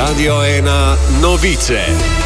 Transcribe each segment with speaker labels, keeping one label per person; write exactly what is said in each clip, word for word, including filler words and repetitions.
Speaker 1: Radio ena novice.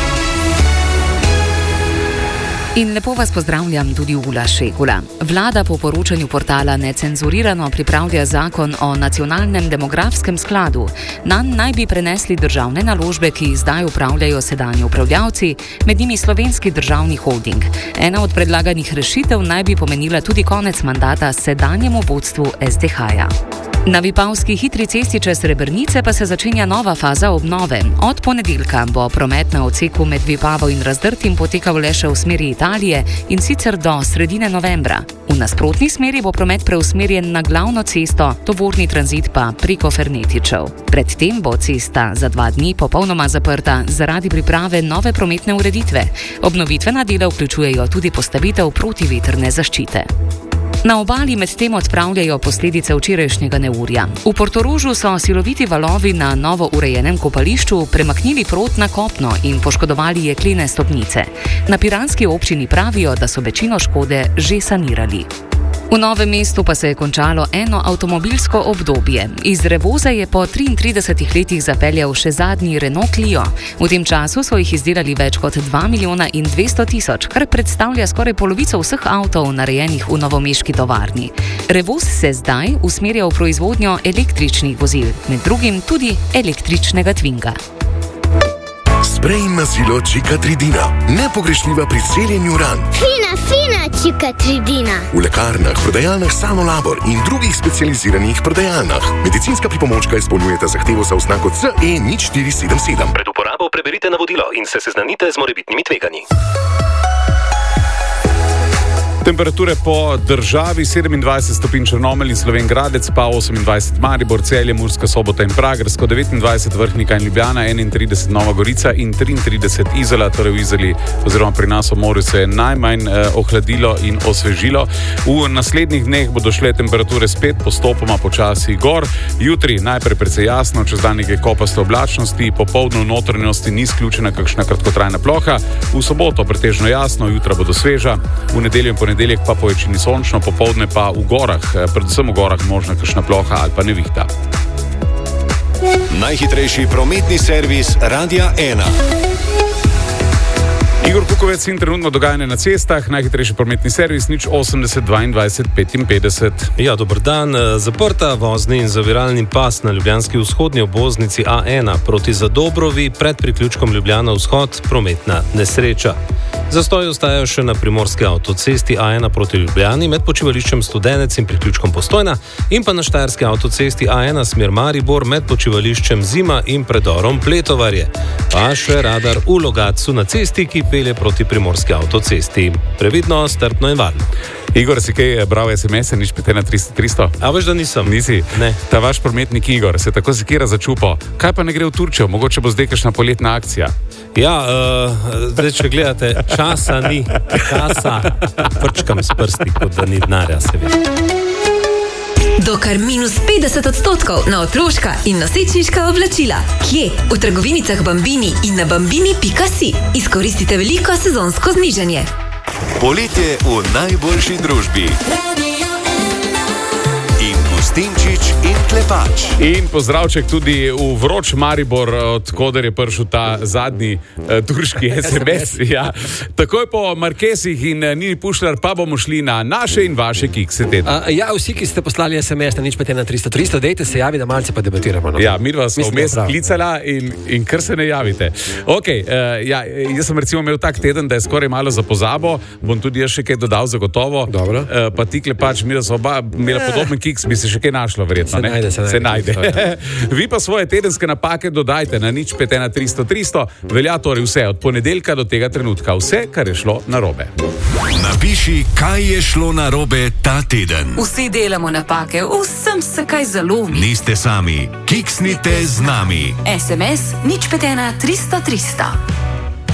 Speaker 2: In lepo vas pozdravljam tudi Ula Šegula. Vlada po poročanju portala Necenzurirano pripravlja zakon o nacionalnem demografskem skladu. Nanj naj bi prenesli državne naložbe, ki zdaj upravljajo sedanji upravljavci, med njimi Slovenski državni holding. Ena od predlaganih rešitev naj bi pomenila tudi konec mandata sedanjemu vodstvu es de ha-ja. Na Vipavski hitri cesti čez Srebrnice pa se začenja nova faza obnove. Od ponedeljka bo promet na odseku med Vipavo in Razdrtim potekal le še v smeri Italije in sicer do sredine novembra. V nasprotni smeri bo promet preusmerjen na glavno cesto, tovorni tranzit pa preko Fernetičev. Predtem bo cesta za dva dni popolnoma zaprta zaradi priprave nove prometne ureditve. Obnovitvena dela vključujejo tudi postavitev protivetrne zaščite. Na obali medtem odpravljajo posledice včerajšnjega neurja. V Portorožu so siloviti valovi na novo urejenem kopališču premaknili prot na kopno in poškodovali jeklene stopnice. Na piranski občini pravijo, da so večino škode že sanirali. V Novem mestu pa se je končalo eno avtomobilsko obdobje. Iz Revoza je po triintridesetih letih zapeljal še zadnji Renault Clio. V tem času so jih izdelali več kot dva milijona in dvesto tisoč, kar predstavlja skoraj polovico vseh avtov narejenih v novomeški tovarni. Revoz se zdaj usmerja v proizvodnjo električnih vozil, med drugim tudi električnega Twinga.
Speaker 3: Sprej mazilo Cikatridina. Nepogrešljiva pri celjenju ran.
Speaker 4: Fina, fina Cikatridina.
Speaker 3: V lekarnah, prodajalnah Sanolabor in drugih specializiranih prodajalnah. Medicinska pripomočka izpolnjujeta zahtevo za oznako C E nič štiri sedem sedem.
Speaker 5: Pred uporabo preberite navodilo in se seznanite z morebitnimi tveganji.
Speaker 6: Temperature po državi: sedemindvajset stopinj Črnomelj in Slovenj Gradec, pa osemindvajset Maribor, Celje, Murska Sobota in Pragersko, devetindvajset Vrhnika in Ljubljana, enaintrideset Nova Gorica in triintrideset Izola. Torej v Izoli oziroma pri nas v morju se je najmanj eh, ohladilo in osvežilo. V naslednjih dneh bodo šle temperature spet postopoma počasi gor. Jutri najprej precej jasno, čez dan nekaj kopaste oblačnosti, popoldne v notranjosti ni izključena kakšna kratkotrajna ploha. V soboto pretežno jasno, jutra bodo sveža. V nedeljo in ponedeljek pa po večini sončno, popoldne pa v gorah, predvsem v gorah možna kakšna ploha ali pa nevihta.
Speaker 1: Najhitrejši prometni servis Radia ena.
Speaker 6: Igor Kukovec in trenutno dogajanje na cestah. Najhitrejši prometni servis nič osemdeset dvaindvajset petinpetdeset.
Speaker 7: Ja, dober dan. Zaprta vozni in zaviralni pas na ljubljanski vzhodni obvoznici A ena proti Zadobrovi pred priključkom Ljubljana vzhod, prometna nesreča. Zastoj ostajajo še na primorski avtocesti A ena proti Ljubljani med počivališčem Studenec in priključkom Postojna in pa na štajerski avtocesti A ena smer Maribor med počivališčem Zima in predorom Pletovarje. Pa še radar v Logatcu na cesti, ki pelje proti primorski avtocesti. Previdno, strpno in varno.
Speaker 6: Igor, si kaj bral es em es-e, nič pet ena tristo tristo?
Speaker 7: A veš, da nisem.
Speaker 6: Nisi?
Speaker 7: Ne.
Speaker 6: Ta vaš prometnik Igor se tako sekira začupo. Kaj pa ne gre v Turčijo? Mogoče bo zdaj kakšna poletna akcija.
Speaker 7: Ja, uh, zdaj, če gledate, časa ni, časa prčkam s prsti, kot da ni denarja, se vidi.
Speaker 8: Do kar minus petdeset odstotkov na otroška in nosečniška oblačila. Kje? V trgovinicah Bambini in na bambini pika si. Izkoristite veliko sezonsko znižanje.
Speaker 1: Poletje v najboljši družbi. In Gustinčič in Klepač.
Speaker 6: In pozdravček tudi v vroč Maribor, od koder je prišel ta zadnji uh, turški es em es. Ja. Takoj po Markesih in uh, Nini Pušlar pa bomo šli na naše in vaše kikse tedna.
Speaker 9: Uh, ja, vsi, ki ste poslali es em es na nič pet ena tristo tristo, dejte se javi, da malce pa debatiramo. No?
Speaker 6: Ja, mi vas smo vmes klicala in, in kar se ne javite. Ok, uh, ja, jaz sem recimo imel tak teden, da je skoraj malo za pozabo, bom tudi jaz še kaj dodal zagotovo.
Speaker 9: Dobro.
Speaker 6: Uh, pa ti Klepač, mi da so oba imela podoben kiks, bi se še kaj našlo verjetno.
Speaker 9: Se najde, se najde.
Speaker 6: Se najde. Vi pa svoje tedenske napake dodajte na nič pet ena tristo tristo. Velja torej vse od ponedeljka do tega trenutka. Vse, kar je šlo narobe.
Speaker 1: Napiši, kaj je šlo narobe ta teden.
Speaker 10: Vsi delamo napake, vsem se kaj zalomi.
Speaker 1: Niste sami, kiksnite z nami.
Speaker 10: es em es nič pet ena tristo tristo.